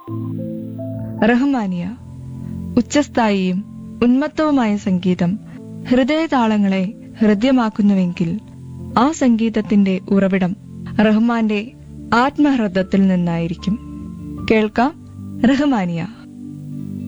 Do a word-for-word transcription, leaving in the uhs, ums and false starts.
റഹ്മാനിയ. ഉച്ചസ്ഥായിയും ഉന്മത്തവുമായ സംഗീതം ഹൃദയതാളങ്ങളെ ഹൃദ്യമാക്കുന്നുവെങ്കിൽ ആ സംഗീതത്തിന്റെ ഉറവിടം റഹ്മാന്റെ ആത്മഹൃദത്തിൽ നിന്നായിരിക്കും. കേൾക്കാം റഹ്മാനിയ.